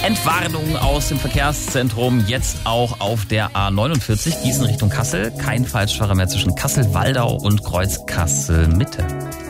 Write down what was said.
Entwarnung aus dem Verkehrszentrum, jetzt auch auf der A49, Gießen Richtung Kassel. Kein Falschfahrer mehr zwischen Kassel-Waldau und Kreuz Kassel-Mitte.